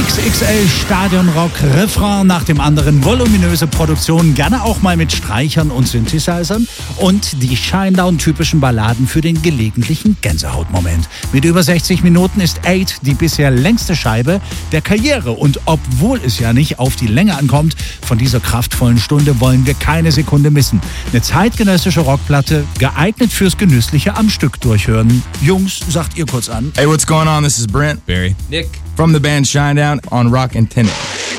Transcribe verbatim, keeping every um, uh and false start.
X X L Stadionrock, Refrain nach dem anderen, voluminöse Produktionen, gerne auch mal mit Streichern und Synthesizern und die Shinedown-typischen Balladen für den gelegentlichen Gänsehautmoment. Mit über sechzig Minuten ist Eight die bisher längste Scheibe der Karriere und obwohl es ja nicht auf die Länge ankommt, von dieser kraftvollen Stunde wollen wir keine Sekunde missen. Eine zeitgenössische Rockplatte, geeignet fürs genüssliche am Stück durchhören. Jungs, sagt ihr kurz an. Hey, what's going on? This is Brent. Barry. Nick. From the band Shinedown on Rock and Tennis.